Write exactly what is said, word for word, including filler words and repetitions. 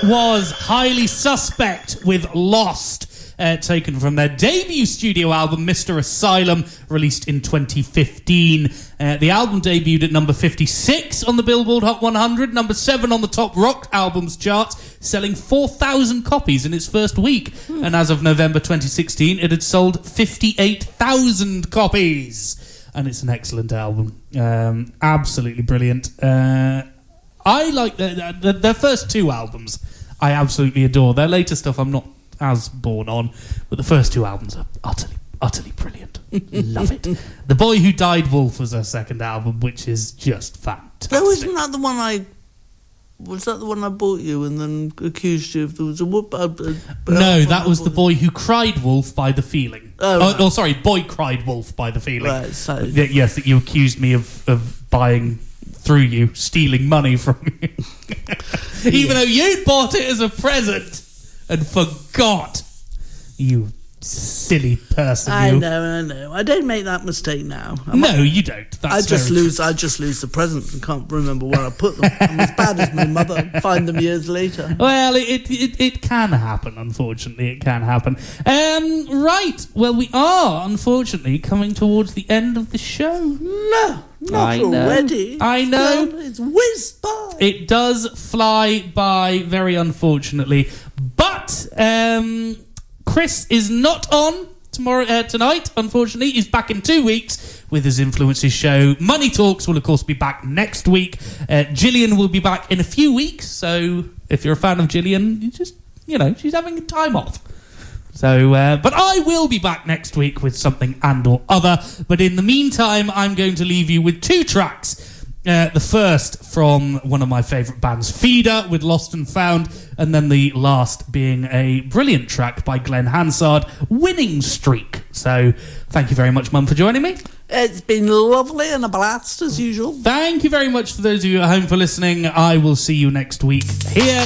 was Highly Suspect with Lost. Uh, taken from their debut studio album, Mister Asylum, released in twenty fifteen. Uh, the album debuted at number fifty-six on the Billboard Hot one hundred, number seven on the Top Rock Albums chart, selling four thousand copies in its first week. Hmm. And as of November twenty sixteen, it had sold fifty-eight thousand copies. And it's an excellent album. Um, absolutely brilliant. Uh, I like their, their, their first two albums. I absolutely adore. Their later stuff I'm not as born on, but the first two albums are utterly, utterly brilliant. Love it. The Boy Who Died Wolf was their second album, which is just fantastic. No, isn't that the one I... Was that the one I bought you and then accused you of... There was a... whoop, uh, uh, no, that was The Boy Who Cried Wolf by The Feeling. Oh, right. oh, oh, sorry, Boy Cried Wolf by The Feeling. Right, so... Yes, that you accused me of, of buying... through you, stealing money from you. Even yeah. though you'd bought it as a present and forgot. You silly person. I you. know, I know. I don't make that mistake now. I no, might, you don't. That's I just very lose. true. I just lose the presents and can't remember where I put them. I'm as bad as my mother. Find them years later. Well, it it it can happen. Unfortunately, it can happen. Um, right. Well, we are unfortunately coming towards the end of the show. No. Not I know. already. I know. It's whizzed by. It does fly by, very unfortunately. But um, Chris is not on tomorrow uh, tonight, unfortunately. He's back in two weeks with his Influences show. Money Talks will, of course, be back next week. Uh, Gillian will be back in a few weeks. So if you're a fan of Gillian, you just, you know, she's having time off. So, uh, but I will be back next week with something and or other. But in the meantime, I'm going to leave you with two tracks. Uh, the first from one of my favourite bands, Feeder, with Lost and Found. And then the last being a brilliant track by Glenn Hansard, Winning Streak. So, thank you very much, Mum, for joining me. It's been lovely and a blast, as usual. Thank you very much for those of you at home for listening. I will see you next week here